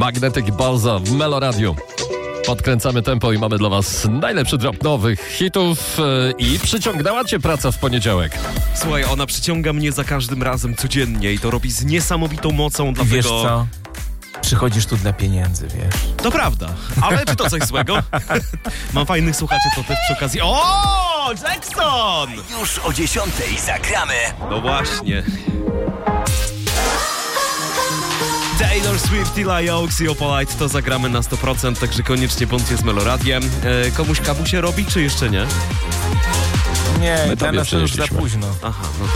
Magnetic Balza w Meloradiu. Podkręcamy tempo i mamy dla was najlepszy drop nowych hitów i przyciągnęła cię praca w poniedziałek. Słuchaj, ona przyciąga mnie za każdym razem codziennie i to robi z niesamowitą mocą, dlatego... Wiesz co? Przychodzisz tu dla pieniędzy, wiesz. To prawda, ale czy to coś złego? Mam fajnych słuchaczy, to też przy okazji... O! Jackson! Już o 10:00 zagramy. No właśnie. Taylor Swift, Eli Oaks i Opalite to zagramy na 100%, także koniecznie bądźcie z Meloradiem. Komuś kawu się robi, czy jeszcze nie? Nie, My dla tobie nas to już za przynieśliśmy. późno. Aha, no